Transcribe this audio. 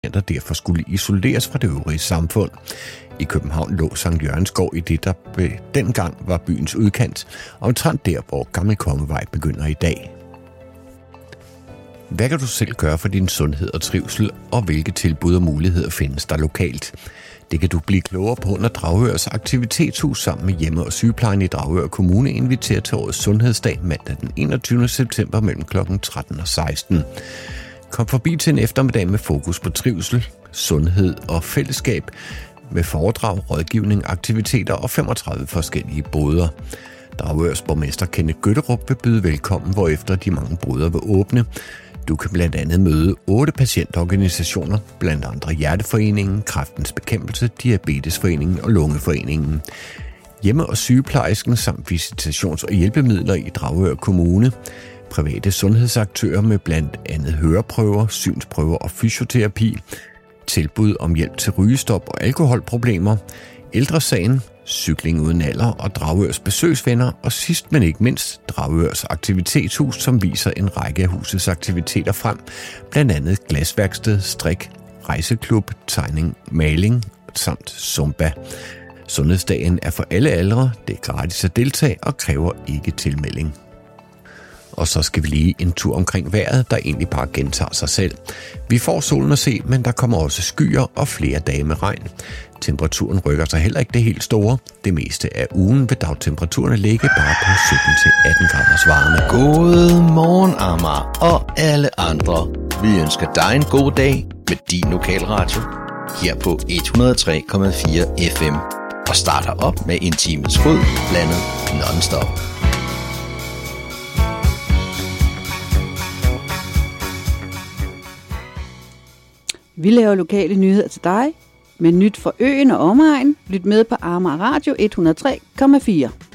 der derfor skulle isoleres fra det øvrige samfund. I København lå Sankt Jørgensgård i det, der dengang var byens udkant, omtrent der, hvor Gammel Kongevej begynder i dag. Hvad kan du selv gøre for din sundhed og trivsel, og hvilke tilbud og muligheder findes der lokalt? Det kan du blive klogere på, når Dragørs Aktivitetshus sammen med Hjemme- og Sygeplejen i Dragør Kommune inviterer til årets Sundhedsdag mandag den 21. september mellem kl. 13 og 16. Kom forbi til en eftermiddag med fokus på trivsel, sundhed og fællesskab, med foredrag, rådgivning, aktiviteter og 35 forskellige boder. Dragørs borgmester Kenneth Gøtterup vil byde velkommen, hvorefter de mange boder vil åbne. Du kan blandt andet møde 8 patientorganisationer, blandt andre Hjerteforeningen, Kræftens Bekæmpelse, Diabetesforeningen og Lungeforeningen. Hjemme- og sygeplejersken samt visitations- og hjælpemidler i Dragør Kommune. Private sundhedsaktører med blandt andet høreprøver, synsprøver og fysioterapi. Tilbud om hjælp til rygestop og alkoholproblemer. Ældresagen, cykling uden alder og Dragørs besøgsvenner, og sidst men ikke mindst Dragørs Aktivitetshus, som viser en række af husets aktiviteter frem, blandt andet glasværksted, strik, rejseklub, tegning, maling samt zumba. Sundhedsdagen er for alle aldre, det er gratis at deltage og kræver ikke tilmelding. Og så skal vi lige en tur omkring vejret, der egentlig bare gentager sig selv. Vi får solen at se, men der kommer også skyer og flere dage med regn. Temperaturen rykker sig heller ikke det helt store. Det meste af ugen vil dagtemperaturerne ligge bare på 17-18 graders varme. God morgen, Amager og alle andre. Vi ønsker dig en god dag med din lokalradio her på 103,4 FM. Og starter op med en times fod blandet non-stop. Vi laver lokale nyheder til dig, med nyt for øen og omegn. Lyt med på Amager Radio 103,4.